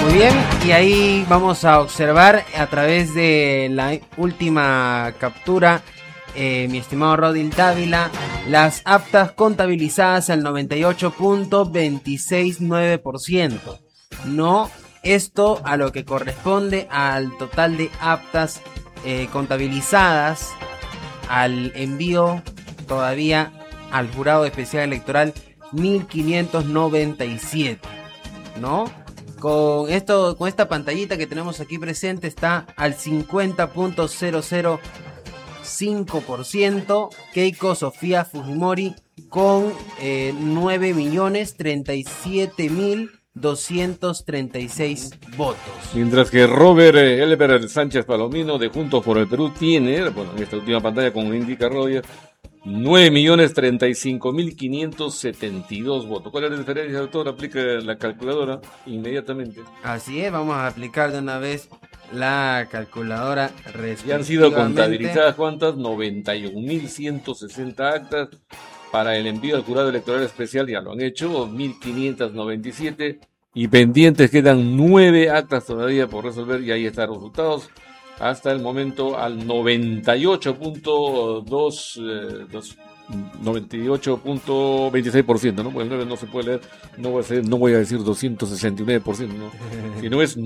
Muy bien, y ahí vamos a observar a través de la última captura, mi estimado Rodil Dávila, las aptas contabilizadas al 98.269%. No, esto a lo que corresponde al total de aptas contabilizadas al envío todavía al jurado especial electoral 1597, ¿no? Con esta pantallita que tenemos aquí presente está al 50.005%. Keiko Sofía Fujimori con 9.037.236 votos. Mientras que Robert Elber Sánchez Palomino de Juntos por el Perú tiene, bueno, en esta última pantalla como indica Roger, 9.035.572 votos. ¿Cuál es la diferencia, doctor? Aplica la calculadora inmediatamente. Así es, vamos a aplicar de una vez la calculadora respectivamente. Y han sido contabilizadas, ¿cuántas? 91.160 actas para el envío al jurado electoral especial, ya lo han hecho, 1.597, y pendientes quedan 9 actas todavía por resolver, y ahí están los resultados. Hasta el momento al 98.26%, ¿no? Pues el 9 no se puede leer, no voy a decir 269%, ¿no? Sino es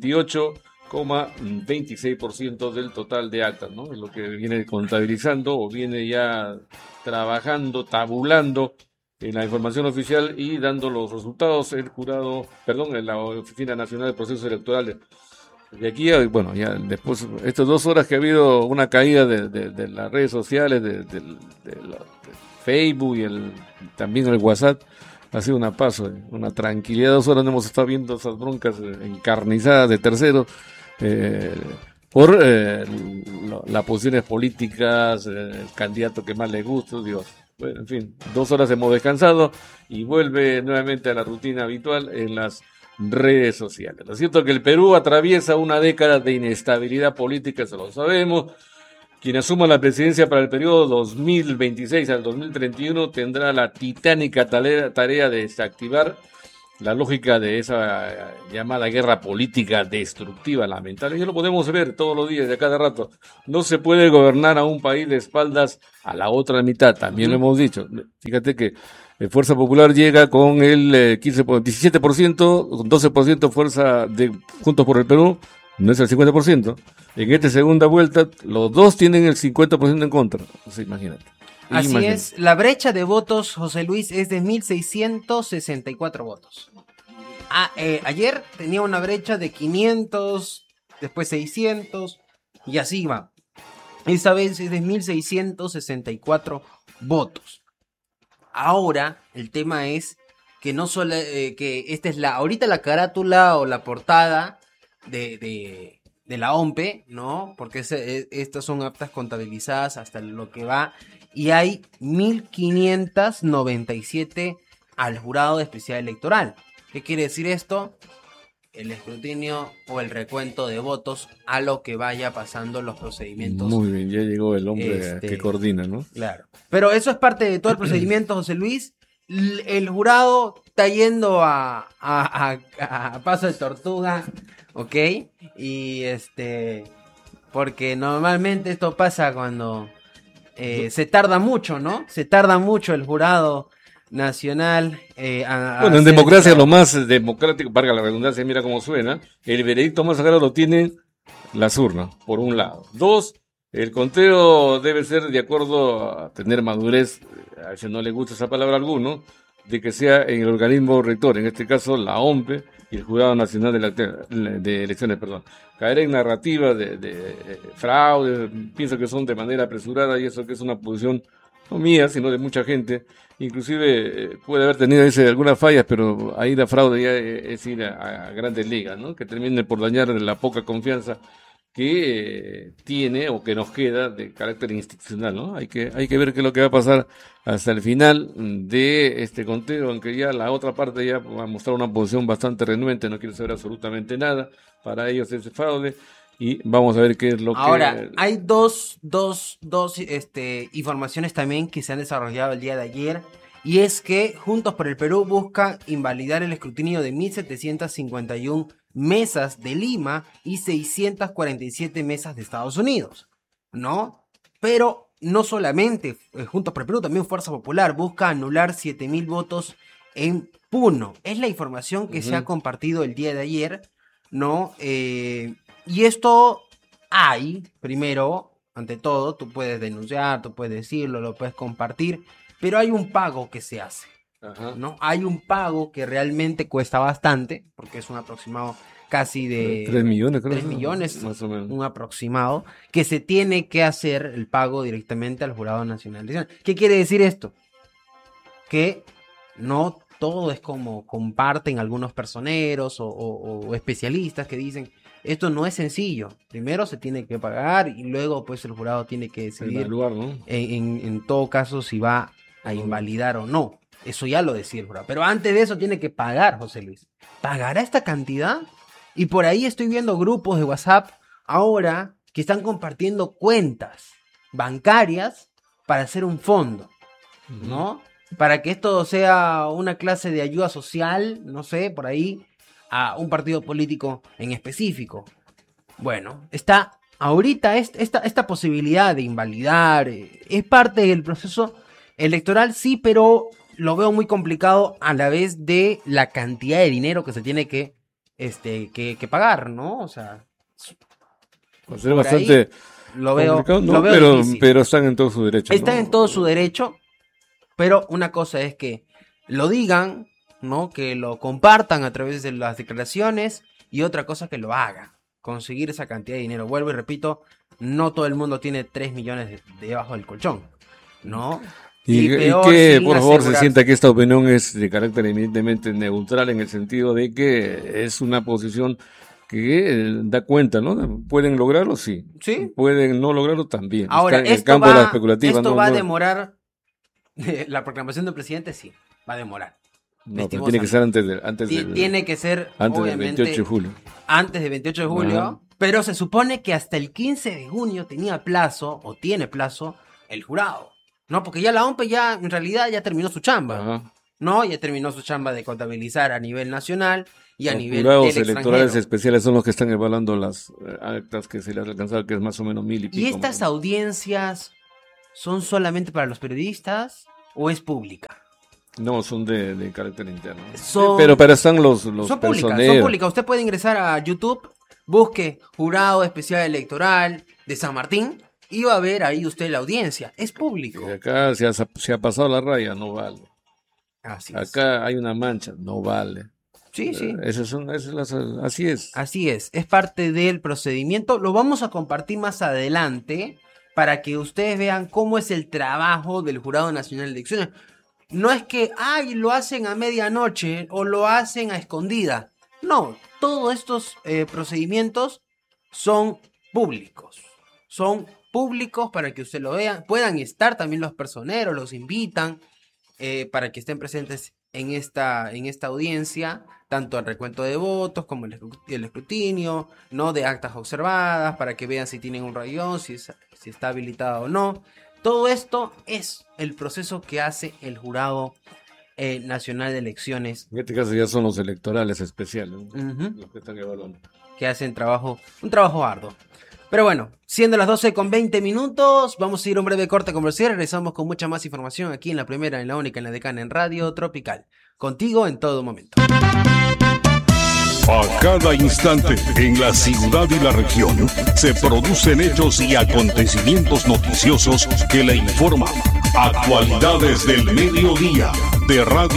98,26% del total de actas, ¿no? Es lo que viene contabilizando o viene ya trabajando, tabulando en la información oficial y dando los resultados en la Oficina Nacional de Procesos Electorales. De aquí, bueno, ya después, estas 2 horas que ha habido una caída de las redes sociales, de Facebook y también el WhatsApp, ha sido una tranquilidad. 2 horas no hemos estado viendo esas broncas encarnizadas de terceros por las posiciones políticas, el candidato que más le gusta, Dios. Bueno, en fin, 2 horas hemos descansado y vuelve nuevamente a la rutina habitual en las redes sociales. Lo cierto es que el Perú atraviesa una década de inestabilidad política, eso lo sabemos. Quien asuma la presidencia para el periodo 2026 al 2031 tendrá la titánica tarea de desactivar la lógica de esa llamada guerra política destructiva, lamentable. Ya lo podemos ver todos los días, de cada rato. No se puede gobernar a un país de espaldas a la otra mitad, también lo hemos dicho. Fíjate que Fuerza Popular llega con el 17%, con 12% fuerza de Juntos por el Perú, no es el 50%. En esta segunda vuelta, los dos tienen el 50% en contra. O sea, imagínate. Así es, la brecha de votos, José Luis, es de 1.664 votos. Ayer tenía una brecha de 500, después 600, y así va. Esta vez es de 1.664 votos. Ahora, el tema es que no solo que esta es ahorita la carátula o la portada de la OMPE, ¿no? Porque estas son aptas contabilizadas hasta lo que va, y hay 1.597 al jurado especial electoral. ¿Qué quiere decir esto? El escrutinio o el recuento de votos a lo que vaya pasando los procedimientos. Muy bien, ya llegó el hombre que coordina, ¿no? Claro. Pero eso es parte de todo el procedimiento, José Luis. El jurado está yendo a paso de tortuga, ¿ok? Y porque normalmente esto pasa cuando se tarda mucho, ¿no? Se tarda mucho el jurado nacional. Bueno, en democracia lo más democrático, valga la redundancia, mira cómo suena, el veredicto más sagrado lo tienen las urnas, por un lado. 2, el conteo debe ser de acuerdo a tener madurez, a veces no le gusta esa palabra a alguno, de que sea en el organismo rector, en este caso la OMPE y el Jurado Nacional de Elecciones, Caer en narrativa de fraude, pienso que son de manera apresurada, y eso que es una posición no mía, sino de mucha gente. Inclusive puede haber tenido algunas fallas, pero ahí la fraude ya es ir a grandes ligas, ¿no? Que termine por dañar la poca confianza que tiene o que nos queda de carácter institucional, ¿no? Hay que ver qué es lo que va a pasar hasta el final de este conteo, aunque ya la otra parte ya va a mostrar una posición bastante renuente, no quiere saber absolutamente nada. Para ellos es fraude. Y vamos a ver qué es lo Ahora, hay dos informaciones también que se han desarrollado el día de ayer y es que Juntos por el Perú busca invalidar el escrutinio de 1.751 mesas de Lima y 647 mesas de Estados Unidos, ¿no? Pero no solamente Juntos por el Perú, también Fuerza Popular busca anular 7.000 votos en Puno. Es la información que se ha compartido el día de ayer, ¿no? Y esto primero, ante todo, tú puedes denunciar, tú puedes decirlo, lo puedes compartir, pero hay un pago que se hace, ¿no? Hay un pago que realmente cuesta bastante, porque es un aproximado casi de 3 millones, creo. 3 millones, más o menos. un aproximado, que se tiene que hacer el pago directamente al Jurado Nacional de Elecciones. ¿Qué quiere decir esto? Que no todo es como comparten algunos personeros o especialistas que dicen, esto no es sencillo. Primero se tiene que pagar y luego pues el jurado tiene que decidir Evaluar, ¿no? en todo caso si va a invalidar o no. Eso ya lo decía el jurado. Pero antes de eso tiene que pagar, José Luis. ¿Pagará esta cantidad? Y por ahí estoy viendo grupos de WhatsApp ahora que están compartiendo cuentas bancarias para hacer un fondo, ¿no? Para que esto sea una clase de ayuda social, no sé, por ahí, a un partido político en específico. Bueno, está ahorita esta posibilidad de invalidar, es parte del proceso electoral, sí, pero lo veo muy complicado a la vez de la cantidad de dinero que se tiene que pagar, ¿no? O sea, va a ser bastante lo veo, complicado, ¿no? lo veo pero están en todo su derecho. Están ¿no? en todo su derecho, pero una cosa es que lo digan, ¿no? Que lo compartan a través de las declaraciones, y otra cosa que lo hagan, conseguir esa cantidad de dinero. Vuelvo y repito, no todo el mundo tiene 3 millones debajo del colchón, ¿no? Y que por favor se sienta que esta opinión es de carácter eminentemente neutral, en el sentido de que es una posición que da cuenta, ¿no? ¿Pueden lograrlo? Sí. ¿Sí? ¿Pueden no lograrlo? También. Ahora, está en el campo de la especulativa. Esto ¿no? va a demorar, la proclamación del presidente sí, va a demorar. No, pero tiene que ser tiene que ser antes del 28 de julio. Antes del 28 de julio, pero se supone que hasta el 15 de junio tiene plazo el jurado. No, porque ya la OMPE ya en realidad ya terminó su chamba. No, ya terminó su chamba de contabilizar a nivel nacional y a nivel del extranjero. Los jurados electorales especiales son los que están evaluando las actas que se les ha alcanzado, que es más o menos 1,000 y pico. ¿Y estas audiencias son solamente para los periodistas o es pública? No, son de carácter interno. Pero están los son públicas. Usted puede ingresar a YouTube, busque Jurado Especial Electoral de San Martín y va a ver ahí usted la audiencia. Es público. Y acá se ha pasado la raya, no vale. Así acá hay una mancha, no vale. Sí. Así es. Así es parte del procedimiento. Lo vamos a compartir más adelante para que ustedes vean cómo es el trabajo del Jurado Nacional de Elecciones. No es que, lo hacen a medianoche o lo hacen a escondida. No, todos estos procedimientos son públicos. Son públicos para que usted lo vean. Puedan estar también los personeros, los invitan para que estén presentes en esta audiencia, tanto el recuento de votos como el escrutinio, ¿no? De actas observadas, para que vean si tienen un rayón, si está habilitado o no. Todo esto es el proceso que hace el Jurado Nacional de Elecciones. En este caso ya son los electorales especiales, ¿no? Los que están evaluando. Que hacen un trabajo arduo. Pero bueno, siendo las 12:20, vamos a ir a un breve corte comercial. Regresamos con mucha más información aquí en la primera, en la única, en la decana, en Radio Tropical. Contigo en todo momento. A cada instante, en la ciudad y la región, se producen hechos y acontecimientos noticiosos que le informan. Actualidades del mediodía de Radio